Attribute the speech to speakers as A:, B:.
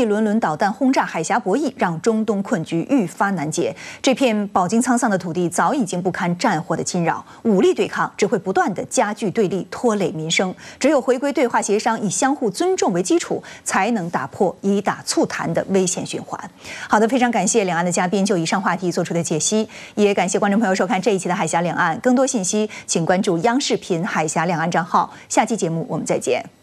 A: 一轮轮导弹轰炸海峡博弈，让中东困局愈发难解。这片饱经沧桑的土地早已经不堪战火的侵扰，武力对抗只会不断的加剧对立，拖累民生。只有回归对话协商，以相互尊重为基础，才能打破以打促谈的危险循环。好的，非常感谢两岸的嘉宾就以上话题做出的解析，也感谢观众朋友收看这一期的海峡两岸。更多信息，请关注央视频海峡两岸账号。下期节目我们再见。